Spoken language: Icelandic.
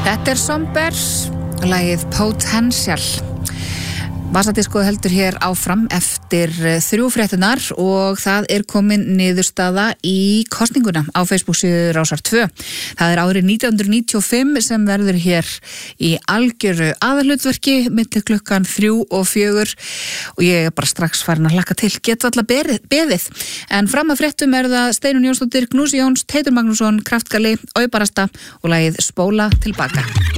Þetta Somber, lagið Potential. Vasadisko heldur hér áfram eftir 3 fréttunar og það komin niðurstaða í kosninguna á Facebook-síðu Rásar 2. Það árið 1995 sem verður hér í algjöru aðalhlutverki milli klukkan 3 og 4 og ég bara strax farin að hlakka til. Get valla beðið. En fram að fréttum það Steinunn Jónsdóttir, Gnúsi Jóns, Teitur Magnússon, Kraftgali, Aubarasta og lagið Spóla tilbaka.